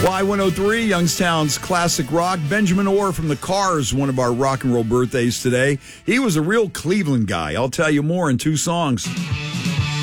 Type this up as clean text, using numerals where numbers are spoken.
Y103, Youngstown's classic rock. Benjamin Orr from the Cars, one of our rock and roll birthdays today. He was a real Cleveland guy. I'll tell you more in two songs.